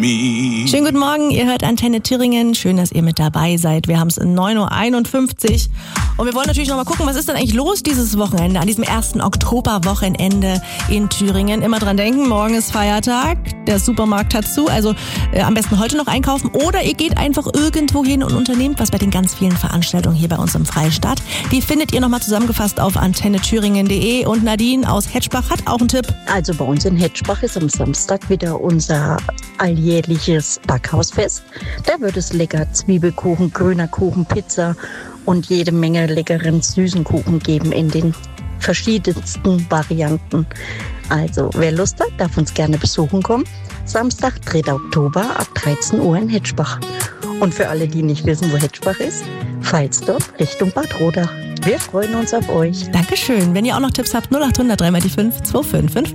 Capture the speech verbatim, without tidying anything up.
me. Schönen guten Morgen, ihr hört Antenne Thüringen. Schön, dass ihr mit dabei seid. Wir haben es in neun Uhr einundfünfzig und wir wollen natürlich noch mal gucken, was ist denn eigentlich los dieses Wochenende, an diesem ersten Oktoberwochenende in Thüringen. Immer dran denken, morgen ist Feiertag, der Supermarkt hat zu, also äh, am besten heute noch einkaufen oder ihr geht einfach irgendwo hin und unternehmt was bei den ganz vielen Veranstaltungen hier bei uns im Freistaat. Die findet ihr nochmal zusammengefasst auf antenne thüringen punkt de und Nadine aus Hetschbach hat auch einen Tipp. Also bei uns in Hetschbach ist am Samstag wieder unser alljährliches Backhausfest. Da wird es lecker Zwiebelkuchen, grüner Kuchen, Pizza und jede Menge leckeren süßen Kuchen geben in den verschiedensten Varianten. Also wer Lust hat, darf uns gerne besuchen kommen. Samstag, dritter Oktober ab dreizehn Uhr in Hetschbach. Und für alle, die nicht wissen, wo Hetschbach ist, Pfalzdorf Richtung Bad Rodach. Wir freuen uns auf euch. Dankeschön. Wenn ihr auch noch Tipps habt, null acht hundert drei mal die fünf zwei fünf fünf.